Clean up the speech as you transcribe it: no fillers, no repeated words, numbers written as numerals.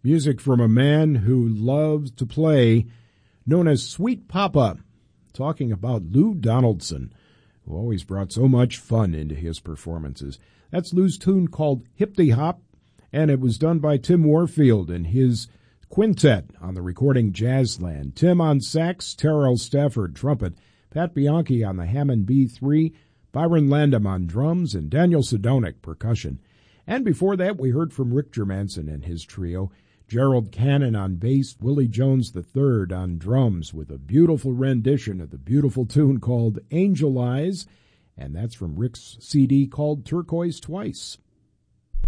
Music from a man who loves to play, known as Sweet Papa, talking about Lou Donaldson, who always brought so much fun into his performances. That's Lou's tune called Hip-de Hop, and it was done by Tim Warfield and his quintet on the recording Jazzland. Tim on sax, Terrell Stafford trumpet, Pat Bianchi on the Hammond B3, Byron Landam on drums, and Daniel Sedonic percussion. And before that, we heard from Rick Germanson and his trio, Gerald Cannon on bass, Willie Jones III on drums, with a beautiful rendition of the beautiful tune called Angel Eyes, and that's from Rick's CD called Turquoise Twice.